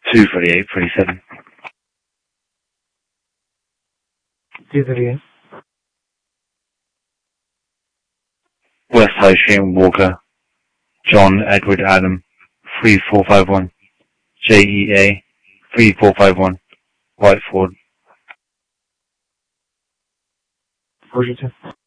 238, 37. 238. West High Street, Walker. John Edward Adam, 3451. JEA, 3451. Whiteford. 42.